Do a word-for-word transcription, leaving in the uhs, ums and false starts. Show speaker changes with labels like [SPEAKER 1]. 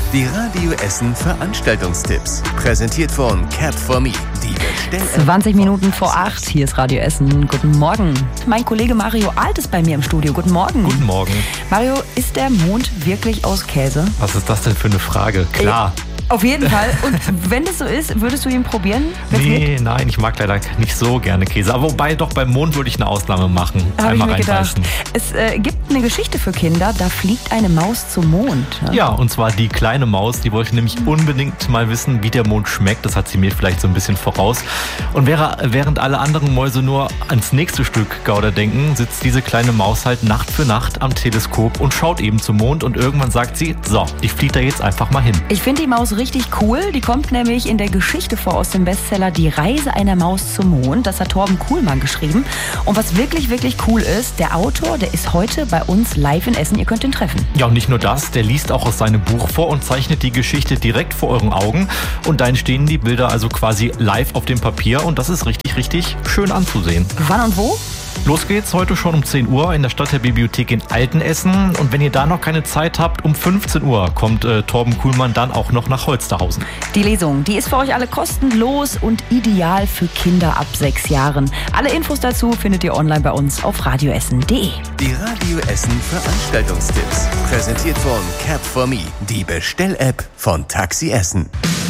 [SPEAKER 1] Die Radio Essen Veranstaltungstipps. Präsentiert von Cap for Me. Die Bestell-
[SPEAKER 2] zwanzig Minuten vor acht. Hier ist Radio Essen. Guten Morgen. Mein Kollege Mario Alt ist bei mir im Studio. Guten Morgen.
[SPEAKER 3] Guten Morgen.
[SPEAKER 2] Mario, ist der Mond wirklich aus Käse?
[SPEAKER 3] Was ist das denn für eine Frage? Klar.
[SPEAKER 2] Auf jeden Fall. Und wenn das so ist, würdest du ihn probieren?
[SPEAKER 3] Nee, nein, ich mag leider nicht so gerne Käse. Aber wobei, doch beim Mond würde ich eine Ausnahme machen.
[SPEAKER 2] Hab
[SPEAKER 3] Einmal
[SPEAKER 2] ich mir gedacht.
[SPEAKER 3] reinbeißen.
[SPEAKER 2] Es äh, gibt eine Geschichte für Kinder, da fliegt eine Maus zum Mond. Ne?
[SPEAKER 3] Ja, und zwar die kleine Maus, die wollte nämlich unbedingt mal wissen, wie der Mond schmeckt. Das hat sie mir vielleicht so ein bisschen voraus. Und während alle anderen Mäuse nur ans nächste Stück Gouda denken, sitzt diese kleine Maus halt Nacht für Nacht am Teleskop und schaut eben zum Mond. Und irgendwann sagt sie, so, ich fliege da jetzt einfach mal hin.
[SPEAKER 2] Ich finde die Maus richtig cool. Die kommt nämlich in der Geschichte vor aus dem Bestseller Die Reise einer Maus zum Mond. Das hat Torben Kuhlmann geschrieben. Und was wirklich, wirklich cool ist, der Autor, der ist heute bei uns live in Essen. Ihr könnt ihn treffen.
[SPEAKER 3] Ja, und nicht nur das, der liest auch aus seinem Buch vor und zeichnet die Geschichte direkt vor euren Augen. Und da entstehen die Bilder also quasi live auf dem Papier. Und das ist richtig, richtig schön anzusehen.
[SPEAKER 2] Wann und wo?
[SPEAKER 3] Los geht's heute schon um zehn Uhr in der Stadtteilbibliothek in Altenessen. Und wenn ihr da noch keine Zeit habt, um fünfzehn Uhr kommt äh, Torben Kuhlmann dann auch noch nach Holsterhausen.
[SPEAKER 2] Die Lesung, die ist für euch alle kostenlos und ideal für Kinder ab sechs Jahren. Alle Infos dazu findet ihr online bei uns auf radioessen punkt de.
[SPEAKER 1] Die Radio Essen Veranstaltungstipps. Präsentiert von Cap for Me. Die Bestell-App von Taxi Essen.